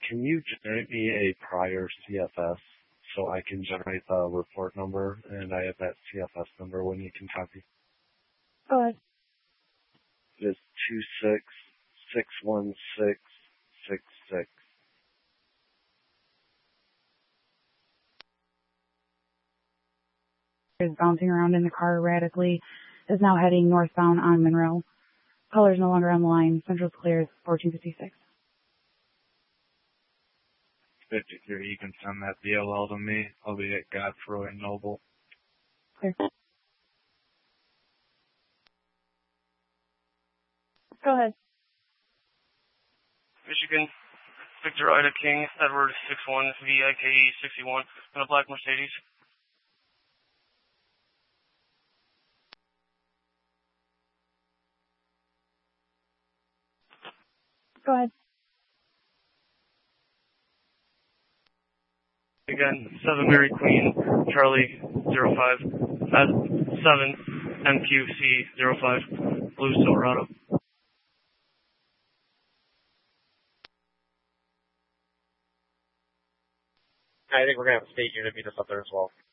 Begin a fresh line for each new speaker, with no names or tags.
can you generate me a prior CFS so I can generate the report number and I have that CFS number when you can copy?
Go ahead.
It is 266166.
Is bouncing around in the car erratically, is now heading northbound on Monroe. Caller is no longer on the line. Central's clear, 1456.
53, you can send that DLL to me. I'll be at Godfrey and Noble.
Clear. Go ahead.
Michigan, Victor Ida King, Edward 61, VIKE 61, and a black Mercedes.
Go ahead.
Again, 7 Mary Queen, Charlie 05, 7 MQC 05, Blue Silverado.
I think we're going to have a state unit meet us up there as well.